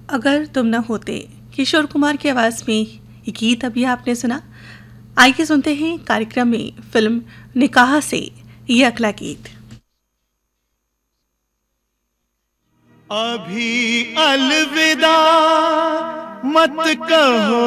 अगर तुम न होते, किशोर कुमार की आवाज़ में ये गीत अभी आपने सुना। आइए सुनते हैं कार्यक्रम में फिल्म निकाह से ये अगला गीत। अभी अलविदा मत कहो